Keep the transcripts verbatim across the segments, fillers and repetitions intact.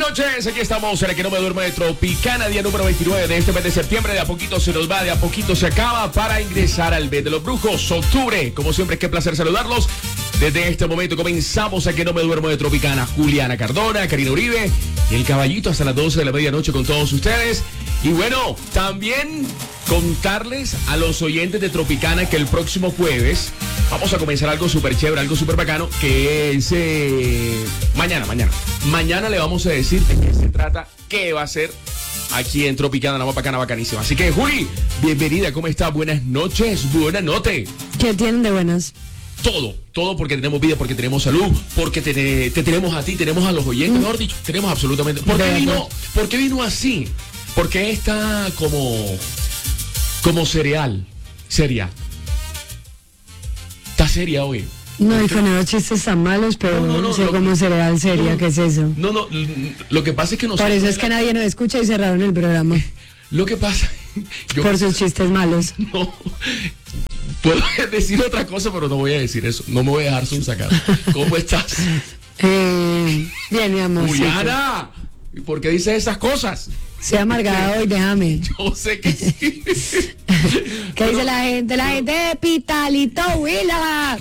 noches, aquí estamos en el que no me duermo de Tropicana, día número veintinueve de este mes de septiembre. De a poquito se nos va, de a poquito se acaba para ingresar al mes de los brujos, octubre. Como siempre, qué placer saludarlos. Desde este momento comenzamos a que no me duermo de Tropicana. Juliana Cardona, Karina Uribe y el caballito hasta las doce de la medianoche con todos ustedes. Y bueno, también contarles a los oyentes de Tropicana que el próximo jueves vamos a comenzar algo súper chévere, algo súper bacano, que es eh, mañana, mañana. Mañana le vamos a decir de qué se trata, qué va a ser aquí en Tropicana, la más bacana, bacanísima. Así que, Juli, bienvenida, ¿cómo está? Buenas noches, buenas noches. ¿Qué tienen de buenas? Todo, todo porque tenemos vida, porque tenemos salud, porque te, te tenemos a ti, tenemos a los oyentes, mejor dicho, tenemos absolutamente. ¿Por qué vino, por qué vino así? Porque está como, como cereal, seria. Está seria hoy. No, hijo, no, los chistes tan malos, pero No, no, no, no sé lo- cómo cereal seria, no, ¿qué es eso? No, no, lo que pasa es que nosotros... Por eso es que nadie nos escucha y cerraron el programa, Lo que pasa... Yo, por sus chistes malos. no, puedo decir otra cosa, pero no voy a decir eso. No me voy a dejar sonsacar. ¿Cómo estás? Eh, bien, mi amor. Juliana, ¿y por qué dices esas cosas? Sea amargada hoy, déjame. Yo sé que sí. ¿Qué dice la gente? La gente de Pitalito Huila.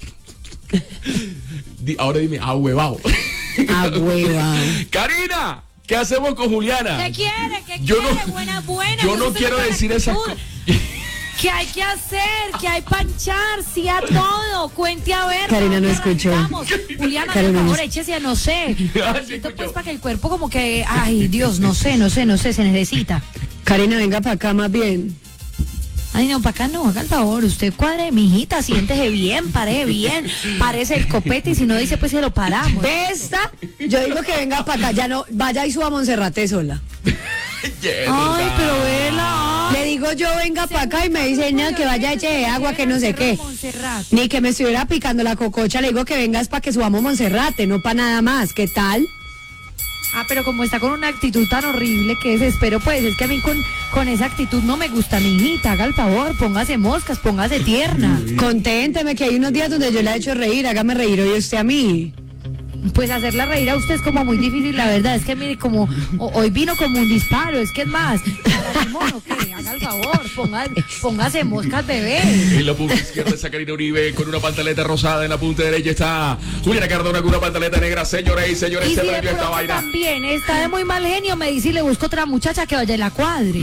Di- Ahora dime, ahuevado. A hueva. Karina, ¿qué hacemos con Juliana? ¿Qué quiere? ¿Qué Yo quiere? no- buena, buena. yo Esa no es quiero una decir esas actitud. cosas. ¿Qué hay que hacer? ¿Qué hay panchar? Sí a todo. Cuente a ver. Karina no ¿dónde escuchó. arrancamos? Juliana, Karina por no favor, es- échese a no sé. Ah, sí Siento escuchó. pues para que el cuerpo como que, ay Dios, no sé, no sé, no sé, se necesita. Karina, venga para acá más bien. Ay, no, para acá no, haga el favor, usted cuadre, mijita, siéntese bien, pare bien, parece el copete y si no dice, pues se lo paramos. ¿Ve esta? Yo digo que venga para acá, ya no, vaya y suba a Monserrate sola. Ay, pero vela. Le digo yo, venga para acá y me dice, no, que vaya eche de agua, que no sé qué. Montserrat. Ni que me estuviera picando la cococha, le digo que vengas para que subamos Monserrate, no para nada más. ¿Qué tal? Ah, pero como está con una actitud tan horrible que desespero, pues es que a mí con, con esa actitud no me gusta, mi hijita, haga el favor, póngase moscas, póngase tierna. Conténteme que hay unos días donde yo la he hecho reír, hágame reír hoy usted a mí. Pues hacerla reír a usted es como muy difícil, la verdad, es que mire, como o- hoy vino como un disparo, es que es más, para limón, ¿o qué? Haga el favor, ponga- póngase moscas, bebé. En la punta izquierda está Karina Uribe con una pantaleta rosada. En la punta derecha está Juliana Cardona con una pantaleta negra. Señores y señores, Y se si de prendió esta pronto vaina. también está de muy mal genio, me dice y le busco otra muchacha que vaya y la cuadre.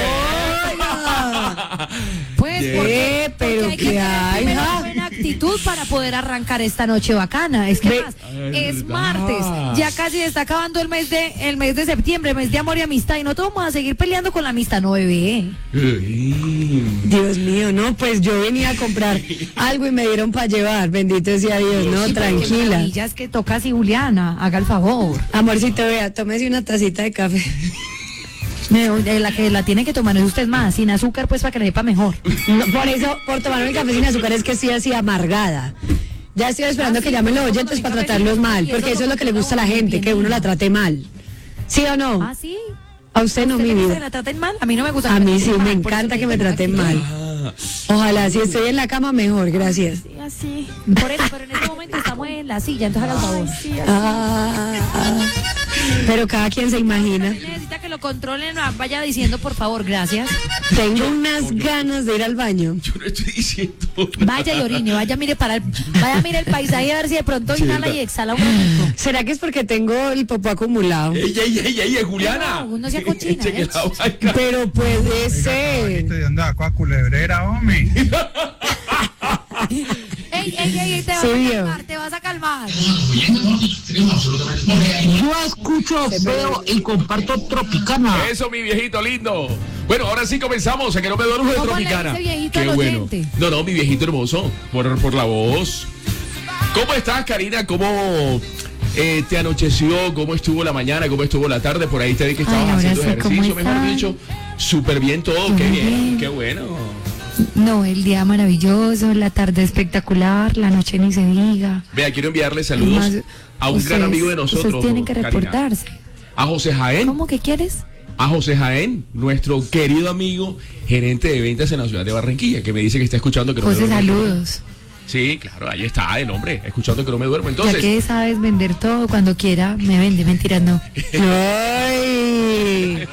Pues Yeah. porque, Eh, pero porque hay que qué tener hay, primero ja. buena actitud para poder arrancar esta noche bacana. Es que Ve- más, Ay, es verdad. martes, ya casi está acabando el mes de el mes de septiembre, mes de amor y amistad y no todos vamos a seguir peleando con la amistad, no bebé. Dios mío, no, pues yo venía a comprar algo y me dieron para llevar, bendito sea Dios, no, Sí, pero qué tranquila. maravilla, es que toca así, Juliana, haga el favor. Amorcito, vea, tómese una tacita de café. No, de la que la tiene que tomar es usted más, sin azúcar pues para que le sepa mejor. No, por eso, por tomarme el café sin azúcar es que estoy así amargada. Ya estoy esperando Ah, que sí, llamen los pero oyentes como para mi café tratarlos sin mal, azúcar y porque eso eso es lo que le como gusta a la no, gente, que uno la trate mal. ¿Sí o no? ¿Ah, sí? A usted no, ¿Usted mi le gusta que vida. la traten mal? A mí no me gusta. A que mí me sí, traten me mal, por encanta eso que me tengo traten actitud. mal. Ojalá, si estoy en la cama, mejor, gracias. Sí, así. Por eso, pero en este momento estamos en la silla, entonces haga el favor. Ah, ah. Pero cada quien se imagina. Necesita que lo controlen, ah, vaya diciendo por favor, gracias. Tengo unas ganas de ir al baño. Yo no estoy diciendo. Vaya y orine, vaya mire para el, vaya mire el paisaje a ver si de pronto inhala y exhala un ratito. ¿Será que es porque tengo el popó acumulado? ¡Ey, ey, ey, ey, Juliana! No, no sea cochina, Échale eh. la vaina. Pero puede ser. ¿De dónde sacó a culebrera, hombre? Ey, ey, ey, te vas Sí, a vio. calmar, te vas a calmar. Yo escucho, veo y comparto Tropicana. Eso, mi viejito lindo. Bueno, ahora sí comenzamos. A que no me duermo de ¿Cómo le Tropicana. dice viejito Qué al bueno. oyente? No, no, mi viejito hermoso. Por, por la voz. ¿Cómo estás, Karina? ¿Cómo eh, te anocheció? ¿Cómo estuvo la mañana? ¿Cómo estuvo la tarde? Por ahí te vi que estabas Ay, ahora haciendo sí, ¿cómo ejercicio, mejor están? dicho. Súper bien todo. Yo Qué muy bien. bien. Qué bueno. No, el día maravilloso, la tarde espectacular, la noche ni se diga. Vea, quiero enviarle saludos Además, a un gran ustedes- amigo de nosotros. Ustedes tienen que Karina. reportarse. A José Jaén. ¿Cómo que quieres? A José Jaén, nuestro querido amigo, gerente de ventas en la ciudad de Barranquilla, que me dice que está escuchando. Que no José, me duermo. saludos. Sí, claro, ahí está el hombre, escuchando que no me duermo. Ya Entonces, que sabes vender todo cuando quiera, me vende, mentiras no. Ay.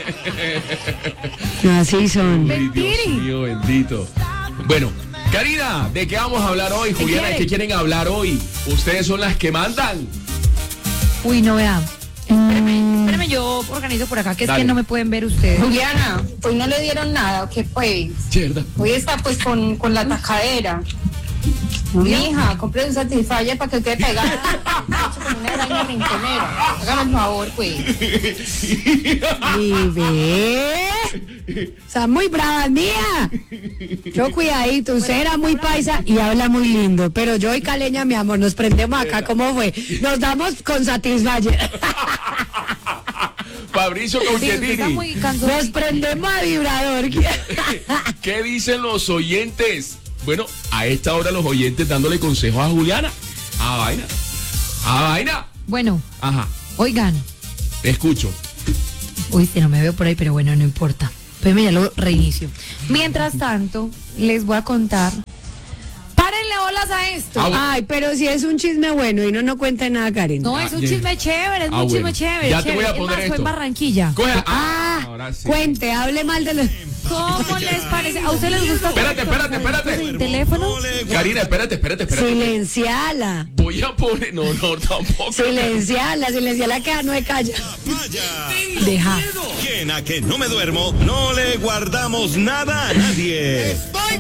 Así son. ay, Dios mío, bendito. Bueno, Karina, ¿de qué vamos a hablar hoy? ¿Qué Juliana, ¿de qué quieren? quieren hablar hoy? Ustedes son las que mandan. Uy, no vea. Espérame, espérame, yo organizo por acá, que Dale. es que no me pueden ver ustedes. Juliana, pues no le dieron nada, ¿o qué pues? ¿Cierto? Hoy está pues con, con la tajadera. Mija, compre un Satisfyer para que quede pegada con una araña rinconera. Hágame el favor, pues. Y ve. Está muy brava, mía. Yo cuidadito, usted era muy paisa y habla muy lindo. Pero yo y Caleña, mi amor, nos prendemos acá, ¿cómo fue? Nos damos con Satisfyer. Fabricio Sí, usted está Cauchetini. muy cansón. Nos prendemos a vibrador. ¿Qué dicen los oyentes? Bueno, a esta hora los oyentes dándole consejos a Juliana. A vaina. A vaina. Bueno, Ajá, oigan. te escucho. Uy, si no me veo por ahí, pero bueno, no importa. Pues ya lo reinicio. Mientras tanto, les voy a contar. Párenle olas a esto. Ah, bueno. Ay, pero si es un chisme bueno y no no cuenta nada, Karen. No, es un ya. chisme chévere, es Ah, un chisme bueno. chévere. Ya te voy a chévere. Es poner más, fue esto. en Barranquilla. Coge. Ah, Ah, ahora sí. cuente, hable mal de los... ¿Cómo les parece? ¿A ustedes les gusta? Espérate, espérate, espérate. ¿El teléfono? Karina, espérate, espérate, espérate. Silenciala. Voy a poner. No, no, tampoco. Silenciala, silenciala que no me calla. Deja. Quien a que no me duermo, no le guardamos nada a nadie.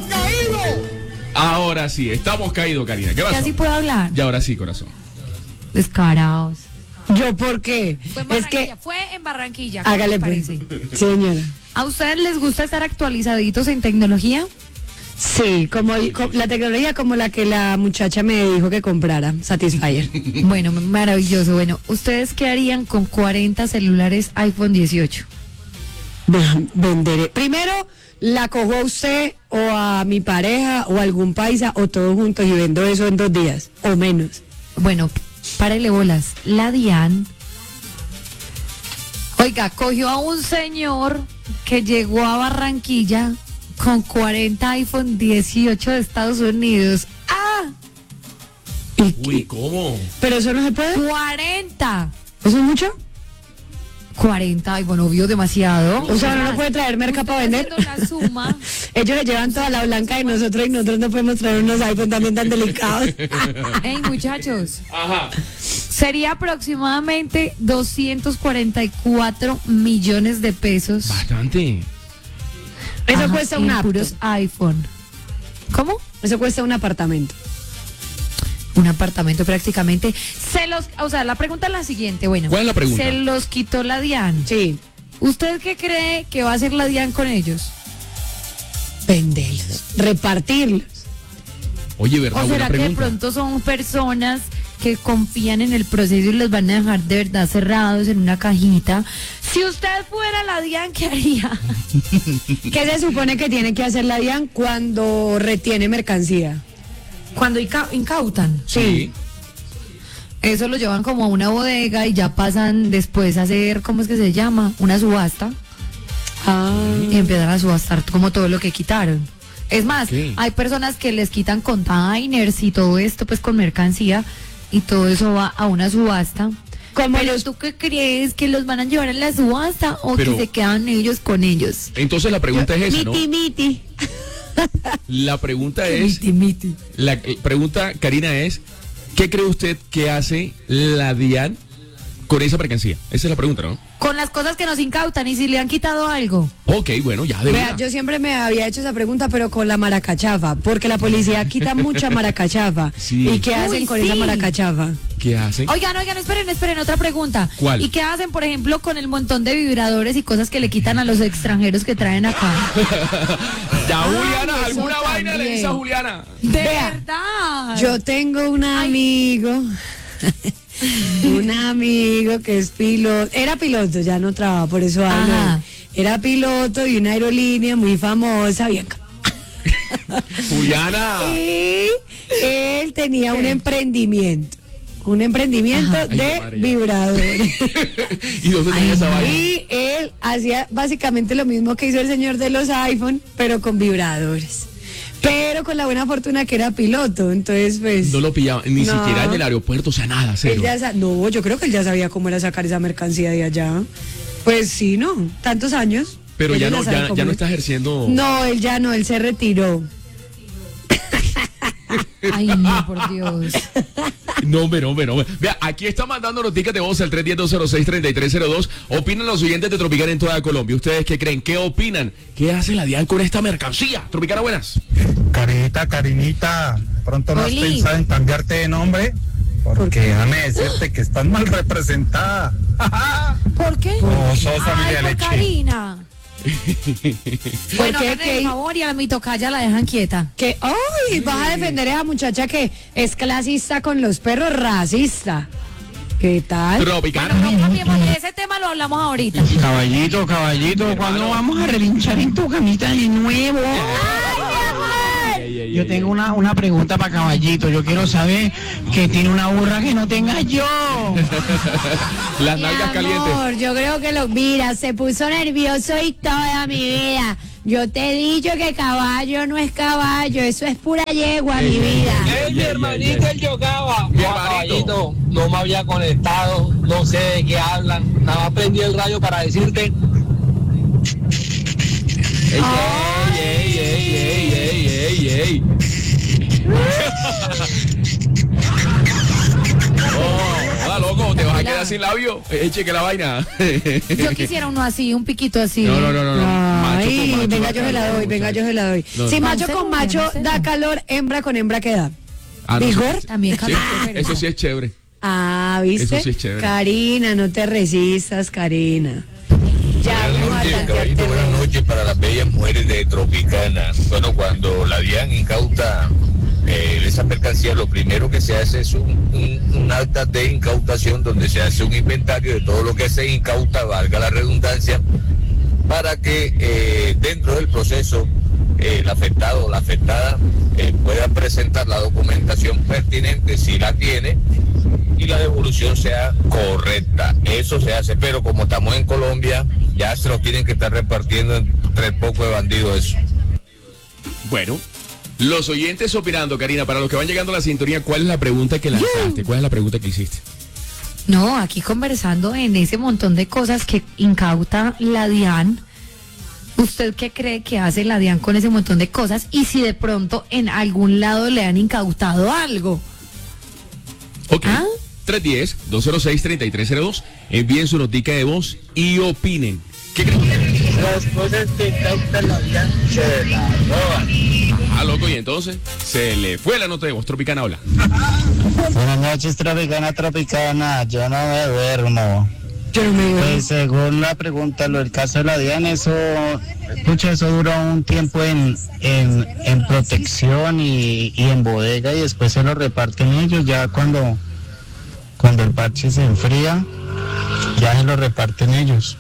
Ahora sí, estamos caídos, Karina. ¿Qué ¿Ya pasó? sí puedo hablar? Y ahora sí, corazón. Descarados. ¿Yo por qué? Fue en Es Barranquilla, que... fue en Barranquilla. ¿Cómo Hágale les pues. parece? Señora. ¿A ustedes les gusta estar actualizaditos en tecnología? Sí, como co- la tecnología como la que la muchacha me dijo que comprara, Satisfyer. Bueno, maravilloso. Bueno, ¿ustedes qué harían con cuarenta celulares iPhone dieciocho? Venderé. Primero, la cojo a usted o a mi pareja o a algún paisa o todos juntos y vendo eso en dos días o menos. Bueno, párele bolas. La DIAN, oiga, cogió a un señor que llegó a Barranquilla con cuarenta iPhone dieciocho de Estados Unidos. ¡Ah! ¿Y Uy, qué? ¿cómo? ¿Pero eso no se puede? ¡cuarenta! ¿Eso es mucho? cuarenta, y bueno, obvio, demasiado. O sea, ¿no lo puede traer merca para vender? Haciendo la suma. Ellos le llevan toda la blanca y nosotros y nosotros no podemos traer unos iPhone también tan delicados. Ey, muchachos, Ajá. sería aproximadamente doscientos cuarenta y cuatro millones de pesos. Bastante. Eso Ajá, cuesta en un apto. puros iPhone. ¿Cómo? Eso cuesta un apartamento. Un apartamento prácticamente. Se los, o sea, la pregunta es la siguiente, bueno. ¿Cuál es la pregunta? Se los quitó la DIAN. Sí. ¿Usted qué cree que va a hacer la DIAN con ellos? Venderlos. Repartirlos. Oye, ¿verdad? ¿O Buena será que de pregunta. pronto son personas que confían en el proceso y los van a dejar de verdad cerrados en una cajita? Si usted fuera la DIAN, ¿qué haría? ¿Qué se supone que tiene que hacer la DIAN cuando retiene mercancía? Cuando inca- incautan. Sí. Eso lo llevan como a una bodega y ya pasan después a hacer, ¿cómo es que se llama? Una subasta. Ah. Y empiezan a subastar como todo lo que quitaron. Es más, Sí. hay personas que les quitan containers y todo esto pues con mercancía y todo eso va a una subasta. Como Pero los... ¿tú qué crees? ¿Que los van a llevar en la subasta o Pero- que se quedan ellos con ellos? Entonces la pregunta es esa, ¿no? Miti, miti. La pregunta es, Miti, miti. la eh, pregunta, Karina, es, ¿qué cree usted que hace la DIAN con esa mercancía? Esa es la pregunta, ¿no? Con las cosas que nos incautan y si le han quitado algo. Ok, bueno, ya de Vea, una. yo siempre me había hecho esa pregunta, pero con la maracachafa, porque la policía quita mucha maracachafa. Sí. ¿Y qué hacen Uy, con sí. esa maracachafa? ¿Qué hacen? Oigan, oigan, esperen, esperen, otra pregunta. ¿Cuál? ¿Y qué hacen, por ejemplo, con el montón de vibradores y cosas que le quitan a los extranjeros que traen acá? Ya, Juliana, eso ¿alguna vaina le también. dice a Juliana? De Vea, verdad. Yo tengo un amigo, un amigo que es piloto, era piloto, ya no trabaja, por eso hablo. Ajá. Era piloto de una aerolínea muy famosa, bien. Juliana. Y él tenía un emprendimiento, un emprendimiento Ay, de madre, ya. vibradores. ¿Y dónde tenía esa vaina? Y él hacía básicamente lo mismo que hizo el señor de los iPhone, pero con vibradores. pero con la buena fortuna que era piloto, entonces pues... No lo pillaba, ni No. siquiera en el aeropuerto, o sea, nada, Él cero. ya sa- no, yo creo que él ya sabía cómo era sacar esa mercancía de allá. Pues sí, ¿no? Tantos años. Pero Él ya no, sabe ya, cómo ya no es. está ejerciendo. No, él ya no, él se retiró. Ay, no, por Dios. No, hombre, no, hombre, no. hombre. Vea, aquí está mandando noticas de voz al tres diez, dos cero seis, tres tres cero dos. Opinan los oyentes de Tropicana en toda Colombia. ¿Ustedes qué creen? ¿Qué opinan? ¿Qué hace la DIAN con esta mercancía? Tropicana, buenas. Carinita, Carinita, pronto no has Oli. pensado en cambiarte de nombre, porque déjame decirte que estás mal representada. ¿Por qué? No, sos familia Ay, por leche. Karina. Bueno, qué? háganle ¿Qué? el favor y a mi tocaya la dejan quieta. Que, ¡ay! Vas a defender a esa muchacha que es clasista con los perros, racista. ¿Qué tal? Tropicana. Bueno, no cambiemos de ese tema, lo hablamos ahorita. Caballito, caballito, ¿cuándo vamos a relinchar en tu camita de nuevo? Yo tengo una, una pregunta para Caballito. Yo quiero saber que tiene una burra que no tenga yo. Las Mi nalgas calientes. amor, yo creo que lo... Mira, se puso nervioso y toda mi vida. Yo te he dicho que caballo no es caballo, eso es pura yegua, mi vida. Ey, mi hermanito, el Yogaba. Mi No, hermanito. caballito, no me había conectado, no sé de qué hablan. Nada más prendí el radio para decirte. Ey, ey, ey, ey, ey, ey, ey. Oh, hola, loco, te vas a quedar sin labio. Eche que la vaina. Yo quisiera uno así, un piquito así. No, no, no, no. no. Macho Ay, con macho, venga, macho, yo se la doy, venga, yo se la doy. No, Si no. macho No, con no, macho no, no. da calor, hembra con hembra, ¿qué da? Ah, no, ¿Vigor? sí, También sí, caliente, eso sí es chévere. Ah, ¿viste? Eso sí es chévere. Karina, no te resistas, Karina. Ya, vamos a Caballito, tantearte. buenas noches para las bellas mujeres de Tropicana. Bueno, cuando la DIAN incauta eh, esa mercancía, lo primero que se hace es un, un, un acta de incautación donde se hace un inventario de todo lo que se incauta, valga la redundancia, para que eh, dentro del proceso eh, el afectado o la afectada eh, pueda presentar la documentación pertinente si la tiene y la devolución sea correcta. Eso se hace, pero como estamos en Colombia, ya se lo tienen que estar repartiendo entre el poco de bandidos eso. Bueno, los oyentes opinando, Karina, para los que van llegando a la sintonía, ¿cuál es la pregunta que lanzaste? ¿Cuál es la pregunta que hiciste? No, aquí conversando en ese montón de cosas que incauta la DIAN. ¿Usted qué cree que hace la DIAN con ese montón de cosas? Y si de pronto en algún lado le han incautado algo. Ok. ¿Ah? tres diez, dos cero seis, tres tres cero dos. Envíen su notica de voz y opinen. ¿Qué creen? Las cosas que incauta la DIAN se la roban. Ah, loco, y entonces se le fue la nota de voz. Tropicana, habla. Buenas noches, Tropicana, Tropicana. Yo no me duermo. Yo no me Pues según la pregunta, lo del caso de la DIAN, eso, pucha, eso dura un tiempo en, en, en protección y, y en bodega y después se lo reparten ellos. Ya cuando, cuando el parche se enfría, ya se lo reparten ellos.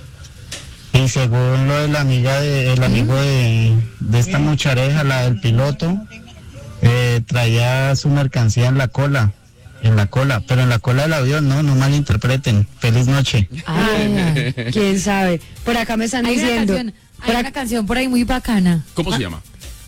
Y según lo de la amiga de, el amigo de, de esta muchareja, la del piloto, eh, traía su mercancía en la cola. En la cola, pero en la cola del avión, no, no malinterpreten. Feliz noche. Ah, quién sabe. Por acá me están Hay una diciendo. canción, hay por una ac- canción por ahí muy bacana. ¿Cómo se llama?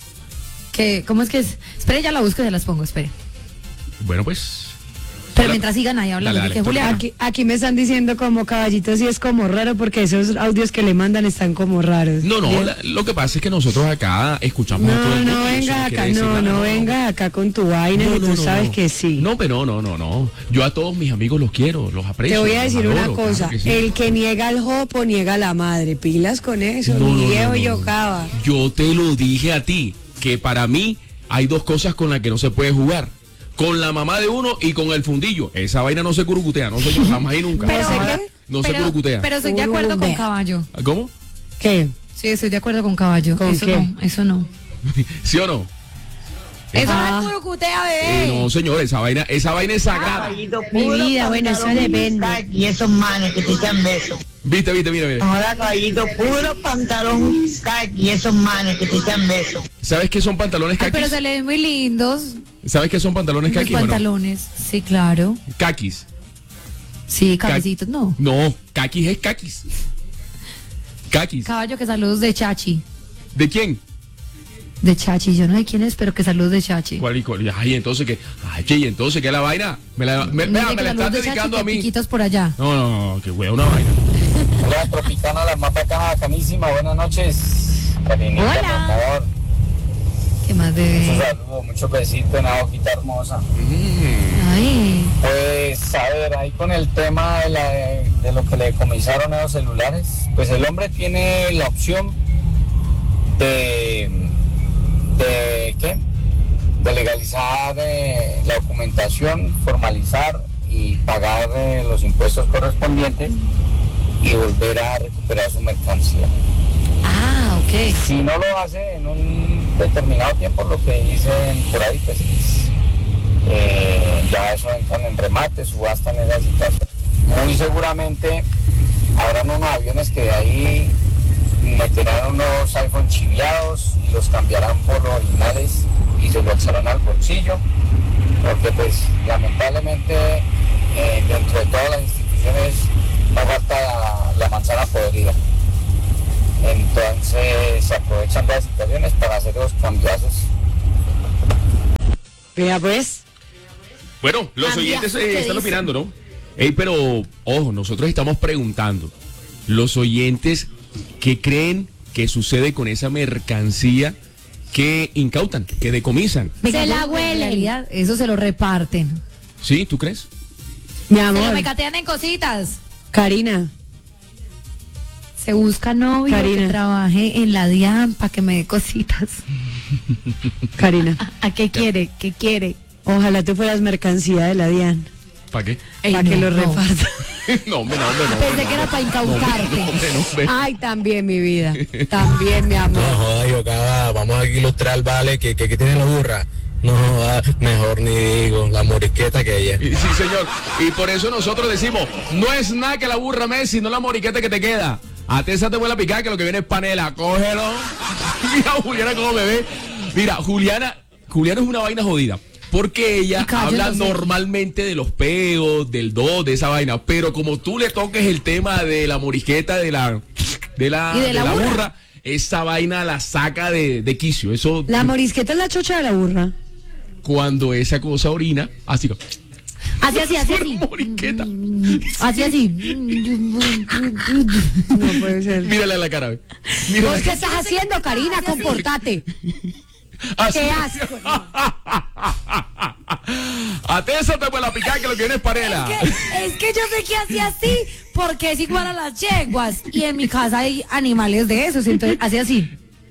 Que, ¿cómo es que es? Espere, ya la busco y se las pongo, espere. Bueno, pues. Pero Hola. mientras sigan ahí hablando, Dale, dale, que Julián. Aquí, aquí me están diciendo como caballito, sí es como raro porque esos audios que le mandan están como raros. No, no, Bien. la- lo que pasa es que nosotros acá escuchamos a todo No, el mundo. no y eso venga quiere acá, decir no, nada, no venga acá con tu vaina, No, que no, tú no, sabes no. que sí. No, pero no, no, no. Yo a todos mis amigos los quiero, los aprecio. Te voy a los decir una adoro, claro cosa, que sí. el que niega al jopo niega a la madre, pilas con eso, No, mi no, no, viejo no, no. yocaba. Yo te lo dije a ti, que para mí hay dos cosas con las que no se puede jugar. Con la mamá de uno y con el fundillo. Esa vaina no se curucutea, no se jamás y nunca. Pero, No se pero, curucutea. pero estoy de acuerdo con Curucutea. Caballo. ¿Cómo? ¿Qué? Sí, estoy de acuerdo con Caballo. ¿Con eso qué? no, eso no. ¿Sí o no? Eso Ah. no es curucutea, Eh, bebé. no, señor, esa vaina, esa vaina es sagrada. Caballito, Mi puro vida, bueno, eso pantalón depende. Y esos manes que te echan besos. Viste, viste, mira, mira. Ahora, caballito, puro pantalón y esos manes que te echan besos. ¿Sabes qué son pantalones Ay, pero caquis? se le ven muy lindos ¿Sabes qué son pantalones los caquis? Bueno, pantalones. Sí, claro. caquis. Sí, cabecitos, no. No, caquis es caquis. Caquis. Caballo, que saludos de Chachi. ¿De quién? De Chachi, yo no sé quién es, pero que saludos de Chachi. ¿Cuál y cuál? Ay, entonces que, ay, che, y entonces qué es la vaina. Me la, me, vea, me la están dedicando a mí. Piquitos por allá. No, no, no, que hueá una vaina. Hola, Tropicana, la más bacana, bacanísima. Buenas noches. Carinita, Hola. por favor. ¿Qué más, bebé? Muchos saludos, muchos besitos en la boquita hermosa. Ay. Pues, a ver, ahí con el tema de, la, de lo que le decomisaron a los celulares, pues el hombre tiene la opción de, de ¿qué? De legalizar eh, la documentación, formalizar y pagar eh, los impuestos correspondientes y volver a recuperar su mercancía. Ah, ok. Si no lo hace en un determinado tiempo, lo que dicen por ahí, pues eh, ya eso entran en remate, subastan esas situaciones. Muy seguramente habrán unos aviones que de ahí meterán unos iPhone chiviados y los cambiarán por los originales y se lo echarán al bolsillo, porque pues lamentablemente eh, dentro de todas las instituciones no falta la, la manzana podrida. Entonces se aprovechan de las situaciones para hacer los cambiazos. Mira pues. Bueno, los Cambia, oyentes ¿qué eh, están dicen? opinando, ¿no? Ey, pero, ojo, nosotros estamos preguntando. Los oyentes, ¿qué creen que sucede con esa mercancía que incautan, que decomisan? Venga, Se la en huelen. realidad, eso se lo reparten. ¿Sí? ¿Tú crees? Mi Se lo amor, mecatean en cositas. Karina, Se busca novio Karina. que trabaje en la DIAN para que me dé cositas. Karina, ¿A qué quiere? ¿Qué quiere? ojalá tú fueras mercancía de la DIAN, ¿Para qué? Ey, para que no, lo no. reparta. No, hombre, no, hombre, no. Pensé que era para incautarte. No, hombre, no, hombre. Ay, también mi vida, también mi amor. No joda, yo acá, vamos a ilustrar, vale, que, que, que tiene la burra. No joda, mejor ni digo, la morisqueta que ella. Y- Sí, señor. Y por eso nosotros decimos, no es nada que la burra Messi, no la moriqueta que te queda. A Tessa te vuelve a picar que lo que viene es panela. Cógelo. Mira, Juliana, cómo me ve. Mira, Juliana, Juliana es una vaina jodida. Porque ella Cállate, habla sí. normalmente de los peos, del do, de esa vaina. Pero como tú le toques el tema de la morisqueta, de la, de la, Y de la burra. burra, esa vaina la saca de, de quicio. Eso, La morisqueta es la chocha de la burra. cuando esa cosa orina, así como, Así, así, así, así. morisqueta. Así, así. No puede ser. Mírale a la cara, ve. Mírale. ¿Vos qué estás haciendo, Karina? Comportate. Así. ¡Qué asco! A Tessa te vuelve a picar que lo que viene es panela. Es que, es que yo sé que hacía así porque es igual a las yeguas y en mi casa hay animales de esos, entonces así así.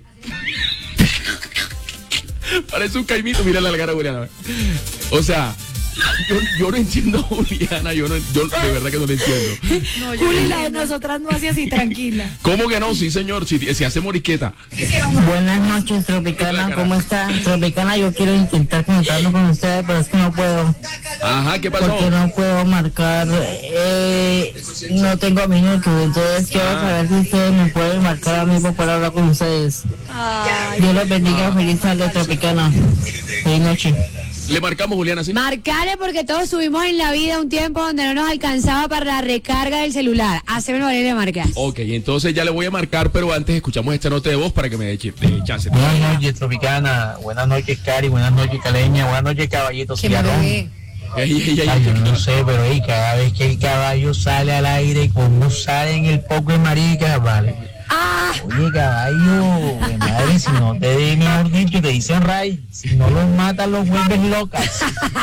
Parece un caimito, mírale a la cara a Juliana. O sea, yo, yo no entiendo a Juliana, yo, no, yo de verdad que no lo entiendo. Juli, la de nosotras no hacía así, tranquila. ¿Cómo que no? Sí, señor, si, si hace morisqueta. Buenas noches, Tropicana, ¿cómo está? Tropicana, yo quiero intentar conectarme con ustedes, pero es que no puedo. Ajá, ¿qué pasó? Porque no puedo marcar, eh, no tengo minutos, entonces quiero saber si ustedes me pueden marcar a mí para poder hablar con ustedes. Dios los bendiga, feliz tarde, Tropicana. Feliz noche. Le marcamos, Juliana, ¿sí? Marcale porque todos tuvimos en la vida un tiempo donde no nos alcanzaba para la recarga del celular. Haceme una de marcas. Ok, entonces ya le voy a marcar, pero antes escuchamos esta nota de voz para que me dé ch- de chance. Buenas noches, Tropicana. Buenas noches, Cari. Buenas noches, Caleña. Buenas noches, Caballito Qué Cigarrón. bebé. Ey, ey, ey, Ay, yo ey, no sé, pero ey, cada vez que el caballo sale al aire, como sale en el poco de maricas, vale. Oye, caballo, de madre, si no te di, mejor dicho, te dicen ray, si no los matas, los vuelves locas.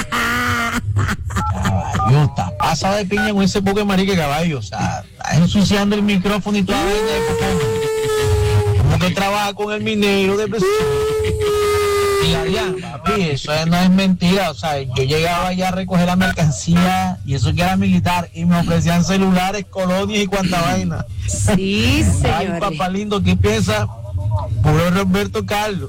Caballo, está pasado de piña con ese poco de marica, caballo, o sea, está ensuciando el micrófono y toda la vaina de Pokémon. Como que trabaja con el minero de presión. Y Adrián, papi, eso no es mentira, o sea, yo llegaba allá a recoger la mercancía y eso que era militar y me ofrecían celulares, colonias y cuanta vaina. Sí, Ay, señor. papá lindo, ¿qué piensa? Puro Roberto Carlos.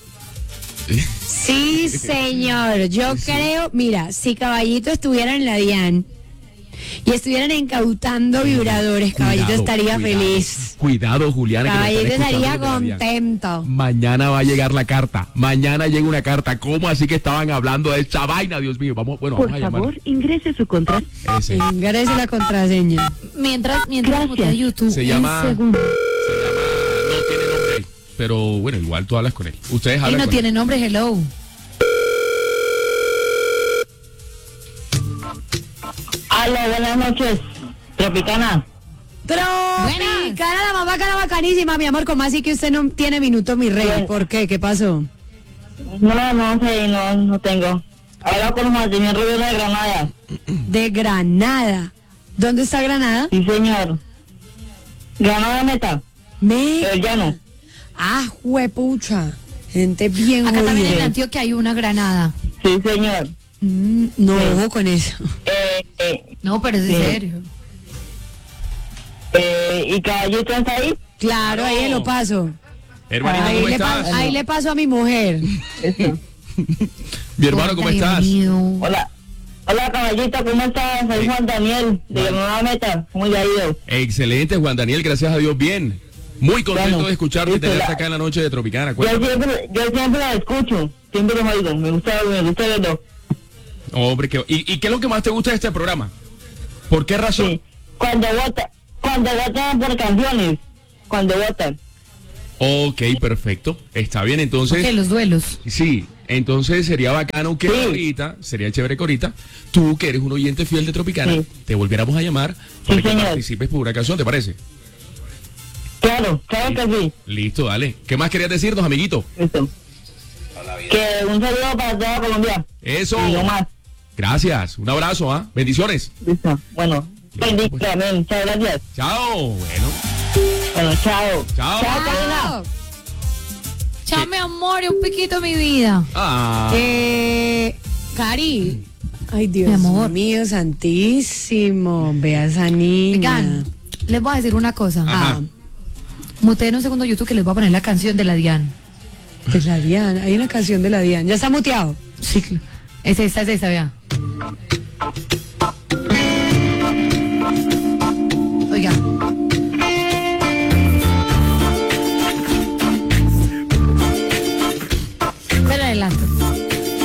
Sí, señor. Yo creo, mira, si Caballito estuviera en la DIAN y estuvieran incautando vibradores, Caballito Cuidado, estaría cuidado. feliz. Cuidado, Juliana, que Caballito me están estaría escuchando desde la vía. contento. Mañana va a llegar la carta. Mañana llega una carta. ¿Cómo así que estaban hablando de esa vaina, Dios mío? Vamos, bueno, vamos a llamar. ingrese su contrato. Ese. Ingrese la contraseña. Mientras, mientras Gracias. de YouTube. Se un llama- segundo. Se llama, no tiene nombre ahí, pero bueno, igual tú hablas con él. Ustedes Y hablan no con tiene nombre, hello. Aló, buenas noches, Tropicana. Tropicana, la mamá cara bacanísima, mi amor. ¿Cómo así que usted no tiene minuto, mi rey? Bien. ¿Por qué? ¿Qué pasó? No, no sé, no, no tengo. Habla con Martín Rivera de Granada. De Granada. ¿Dónde está Granada? Sí, señor. Granada Meta. Me. El llano. Ah, juepucha. Gente bien Acá también en jodida. Antioquia hay una Granada. Sí, señor. Mm, no, Sí. ojo con eso. Eh, eh, No, pero es en Sí. serio. eh, ¿Y Caballito está ahí? Claro, ahí lo paso. Hermanito, Ahí ¿cómo le, estás? pa- ahí le paso a mi mujer. Eso. Mi hermano, ¿cómo estás? Bienvenido. Hola. Hola, Caballito, ¿cómo estás? Soy Juan Daniel, de Granada Meta. ¿Cómo le ha ido? Excelente, Juan Daniel, gracias a Dios, bien. Muy contento Bueno, de escucharte y listo, tenerte la- acá en la noche de Tropicana. Yo Cuéntame. siempre, yo siempre la escucho, siempre los oigo. Me gusta, me gusta verlo. Hombre, ¿qué- y, ¿y qué es lo que más te gusta de este programa? ¿Por qué razón? Sí. Cuando votan, cuando votan por canciones, cuando votan. Ok, perfecto. Está bien, entonces. Ok, los duelos. Sí, entonces sería bacano que Sí. ahorita, sería chévere que ahorita, tú que eres un oyente fiel de Tropicana, Sí. te volviéramos a llamar para Sí, que señor. participes por una canción, ¿te parece? Claro, claro que sí. Listo, dale. ¿Qué más querías decirnos, amiguito? Listo. Que un saludo para toda Colombia. Eso. Y no más. Gracias. Un abrazo, ¿ah? Bendiciones. Listo. Bueno, bendiga, amén. Muchas gracias. Chao. Bueno. Bueno, chao. Chao. Chao, Karina. Chao, mi amor, y un piquito mi vida. Ah. Eh, Cari. Ay, Dios Mi amor. mío, santísimo. Vea esa niña. Oigan, les voy a decir una cosa. Ajá. Ah, muteen un segundo YouTube que les voy a poner la canción de la Diana. De la Diana. Hay una canción de la Diana. ¿Ya está muteado? Sí, es esta, es esta, vea.